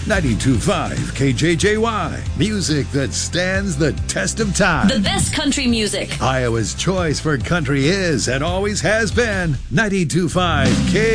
92.5 KJJY. Music that stands the test of time. The best country music. Iowa's choice for country is and always has been 92.5 KJJY.